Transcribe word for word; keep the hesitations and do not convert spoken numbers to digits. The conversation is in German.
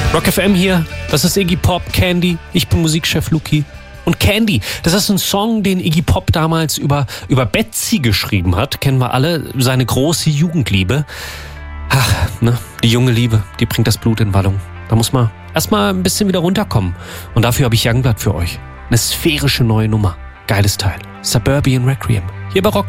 Rock F M hier, das ist Iggy Pop, Candy, ich bin Musikchef Luki. Und Candy, das ist ein Song, den Iggy Pop damals über, über Betsy geschrieben hat, kennen wir alle, seine große Jugendliebe. Ach, ne, die junge Liebe, die bringt das Blut in Wallung. Da muss man erstmal ein bisschen wieder runterkommen. Und dafür habe ich Youngblood für euch. Eine sphärische neue Nummer. Geiles Teil. Suburban Requiem. Hier bei Rock